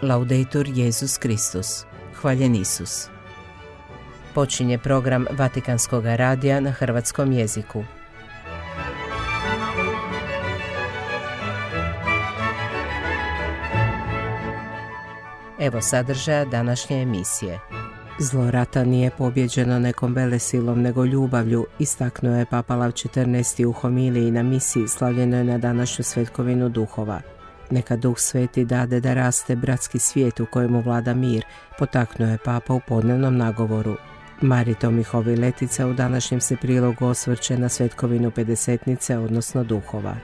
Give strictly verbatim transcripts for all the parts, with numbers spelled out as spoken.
Laudetur Jesus Kristus. Hvaljen Isus. Počinje program Vatikanskog radija na hrvatskom jeziku. Evo sadržaja današnje emisije. Zlo rata nije pobjeđeno nekom velesilom nego ljubavlju, istaknuo je Papa Lav četrnaesti u homiliji na misiji slavljenoj na današnju svetkovinu duhova. Neka Duh Sveti dade da raste bratski svijet u kojemu vlada mir, potaknuo je Papa u podnevnom nagovoru. Marito Mihovi Letica u današnjem se prilogu osvrće na svetkovinu pedesetnice, odnosno duhova.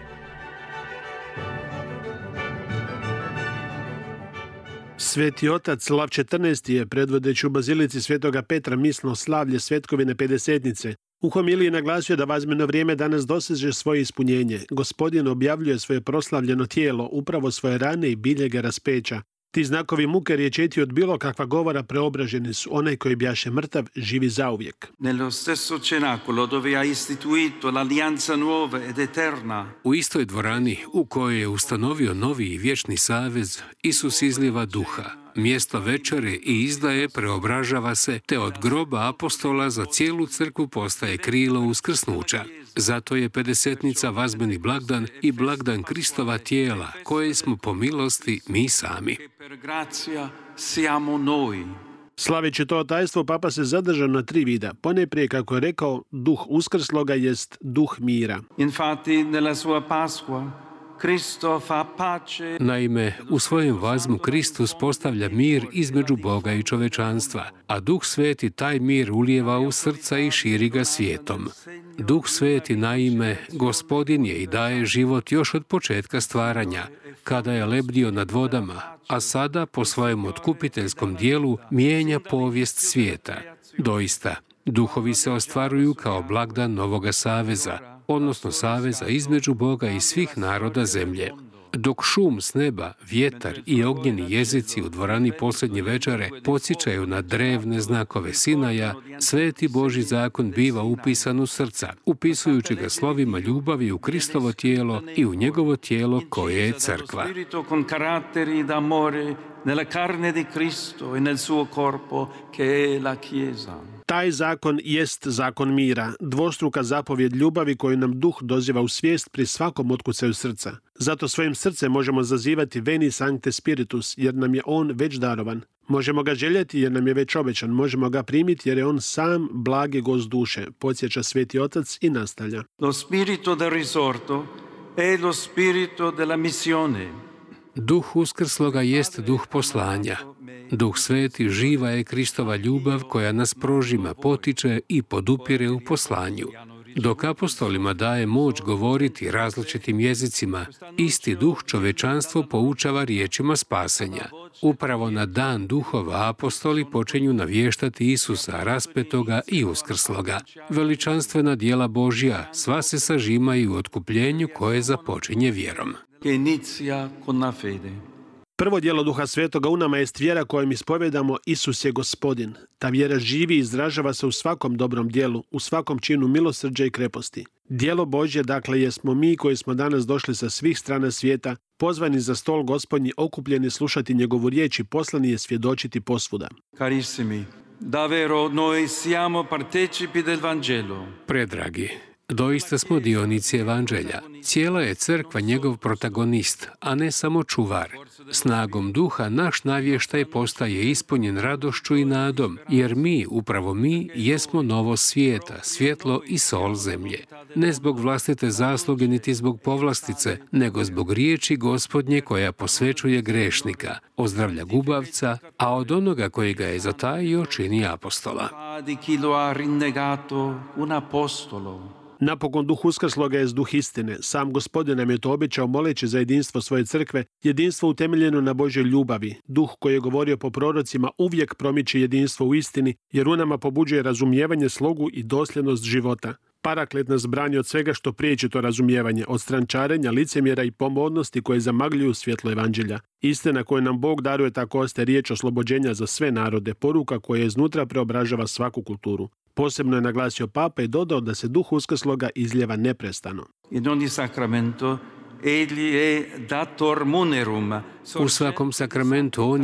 Sveti otac Lav četrnaesti je, predvodeći u bazilici Svetoga Petra misno slavlje svetkovine pedesetnice, u homiliji naglasio da vazmeno vrijeme danas doseže svoje ispunjenje. Gospodin objavljuje svoje proslavljeno tijelo, upravo svoje rane i biljega raspeća. Ti znakovi muke riječeti od bilo kakva govora preobraženi su. Onaj koji bjaše mrtav živi zauvijek. Nello stesso cenacolo dove ha istituito l'alleanza nuova ed eterna. U istoj dvorani u kojoj je ustanovio novi i vječni savez, Isus izliva duha. Mjesto večere i izdaje preobražava se, te od groba apostola za cijelu crkvu postaje krilo uskrsnuća. Zato je pedesetnica vazbeni blagdan i blagdan Kristova tijela, koje smo po milosti mi sami. Slaveći to tajstvo, Papa se zadržao na tri vida. Ponajprije, kako je rekao, duh uskrsloga jest duh mira. Infatti nella sua Pasqua Naime, u svojem vazmu Kristus postavlja mir između Boga i čovečanstva, a Duh Sveti taj mir ulijeva u srca i širi ga svijetom. Duh Sveti, naime, Gospodin je i daje život još od početka stvaranja, kada je lebdio nad vodama, a sada po svojem otkupiteljskom dijelu mijenja povijest svijeta. Doista, duhovi se ostvaruju kao blagdan novoga saveza, odnosno saveza između Boga i svih naroda zemlje. Dok šum s neba, vjetar i ognjeni jezici u dvorani posljednje večere podsjećaju na drevne znakove Sinaja, sveti Božji zakon biva upisan u srca, upisujući ga slovima ljubavi u Kristovo tijelo i u njegovo tijelo koje je crkva. Taj zakon jest zakon mira, dvostruka zapovjed ljubavi koju nam duh doziva u svijest pri svakom otkucaju srca. Zato svojim srcem možemo zazivati Veni Sancte Spiritus, jer nam je on već darovan. Možemo ga željeti jer nam je već obećan, možemo ga primiti jer je on sam blagi gost duše, podsjeća Sveti Otac i nastavlja. Lo spirito del risorto è lo spirito della missione. Duh uskrsloga jest duh poslanja. Duh Sveti živa je Kristova ljubav koja nas prožima, potiče i podupire u poslanju. Dok apostolima daje moć govoriti različitim jezicima, isti duh čovečanstvo poučava riječima spasenja. Upravo na dan duhova apostoli počinju navještati Isusa raspetoga i uskrsloga. Veličanstvena djela Božja sva se sažimaju u otkupljenju koje započinje vjerom. Prvo djelo Duha Svetoga u nama jest vjera kojom ispovedamo Isus je Gospodin. Ta vjera živi i izražava se u svakom dobrom djelu, u svakom činu milosrđa i kreposti. Djelo Božje, dakle, jesmo mi koji smo danas došli sa svih strana svijeta, pozvani za stol Gospodnji, okupljeni slušati njegovu riječ i poslani je svjedočiti posvuda. Carissimi, davvero noi siamo partecipi del Vangelo. Predragi, doista smo dionici evanđelja. Cijela je crkva njegov protagonist, a ne samo čuvar. Snagom duha naš navještaj postaje ispunjen radošću i nadom, jer mi, upravo mi, jesmo novo svijeta, svjetlo i sol zemlje. Ne zbog vlastite zasluge niti zbog povlastice, nego zbog riječi Gospodnje koja posvećuje grešnika, ozdravlja gubavca, a od onoga koji ga je zatajio čini apostola. Napokon duh uskrsloga je duh istine. Sam Gospodin nam je to obećao moleći za jedinstvo svoje crkve, jedinstvo utemeljeno na Božjoj ljubavi. Duh koji je govorio po prorocima uvijek promiče jedinstvo u istini, jer u nama pobuđuje razumijevanje, slogu i dosljednost života. Paraklet nas brani od svega što priječi to razumijevanje, od strančarenja, licemjera i pomodnosti koje zamagljuju svjetlo evanđelja. Istina koju nam Bog daruje tako ostaje riječ oslobođenja za sve narode, poruka koja iznutra preobražava svaku kulturu. Posebno je naglasio Papa i dodao da se duh uskrsloga izljeva neprestano. In ogni sacramento egli è dator munerum. U svakom sakramentu on